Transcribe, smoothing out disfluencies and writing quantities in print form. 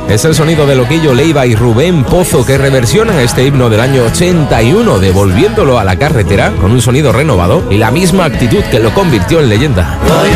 Es el sonido de Loquillo Leiva y Rubén Pozo, que reversionan este himno del año 81, devolviéndolo a la carretera con un sonido renovado y la misma actitud que lo convirtió en leyenda.